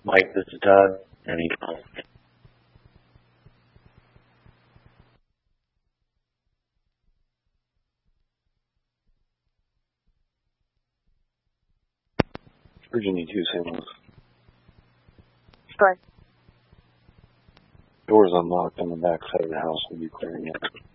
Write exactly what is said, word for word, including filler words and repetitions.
Mike, this is Doug. Any comments? Virginia two signals. Go ahead. Doors unlocked on the back side of the house. Will you clearing it?